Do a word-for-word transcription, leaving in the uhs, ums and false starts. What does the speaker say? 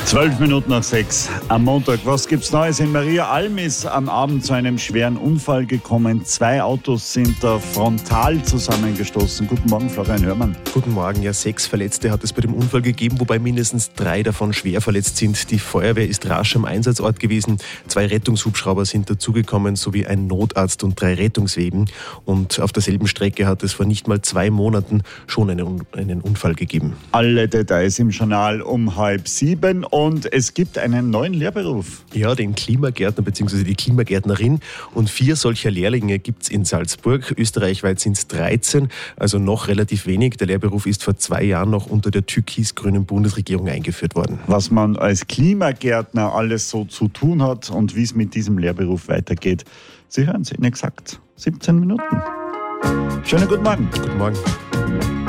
Zwölf Minuten nach sechs am Montag. Was gibt's Neues? In Maria Alm ist am Abend zu einem schweren Unfall gekommen. Zwei Autos sind da frontal zusammengestoßen. Guten Morgen, Florian Hörmann. Guten Morgen. Ja, sechs Verletzte hat es bei dem Unfall gegeben, wobei mindestens drei davon schwer verletzt sind. Die Feuerwehr ist rasch am Einsatzort gewesen. Zwei Rettungshubschrauber sind dazugekommen, sowie ein Notarzt und drei Rettungswegen. Und auf derselben Strecke hat es vor nicht mal zwei Monaten schon einen, einen Unfall gegeben. Alle Details im Journal um halb sieben. Und es gibt einen neuen Lehrberuf. Ja, den Klimagärtner bzw. die Klimagärtnerin. Und vier solcher Lehrlinge gibt es in Salzburg. Österreichweit sind es dreizehn, also noch relativ wenig. Der Lehrberuf ist vor zwei Jahren noch unter der türkis-grünen Bundesregierung eingeführt worden. Was man als Klimagärtner alles so zu tun hat und wie es mit diesem Lehrberuf weitergeht, Sie hören es in exakt siebzehn Minuten. Schönen guten Morgen. Guten Morgen.